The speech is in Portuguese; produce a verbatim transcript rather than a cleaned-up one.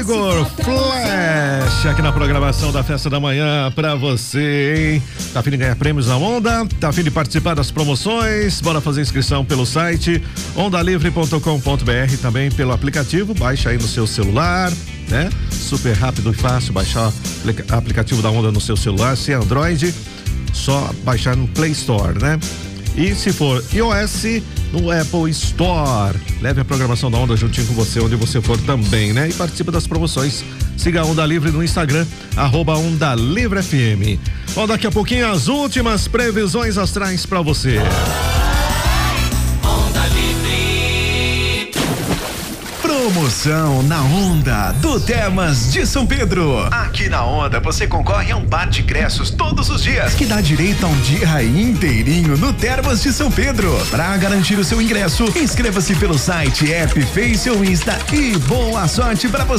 Igor Flash aqui na programação da Festa da Manhã pra você, hein? Tá afim de ganhar prêmios na Onda? Tá afim de participar das promoções? Bora fazer inscrição pelo site onda livre ponto com ponto br, também pelo aplicativo, baixa aí no seu celular, né? Super rápido e fácil baixar o aplicativo da Onda no seu celular, se é Android, só baixar no Play Store, né? E se for iOS, no Apple Store. Leve a programação da Onda juntinho com você, onde você for também, né? E participe das promoções. Siga a Onda Livre no Instagram, arroba Onda Livre F M. Bom, daqui a pouquinho as últimas previsões astrais pra você. Onda Livre. Promoção na Onda do Termas de São Pedro. Aqui na Onda você concorre a um par de ingressos todos os dias, que dá direito a um dia inteirinho no Termas de São Pedro. Para garantir o seu ingresso, inscreva-se pelo site, app, Face ou Insta e boa sorte para você.